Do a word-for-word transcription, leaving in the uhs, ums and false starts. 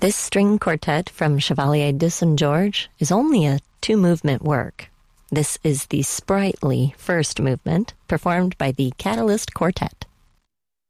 This string quartet from Chevalier de Saint George is only a two-movement work. This is the sprightly first movement, performed by the Catalyst Quartet.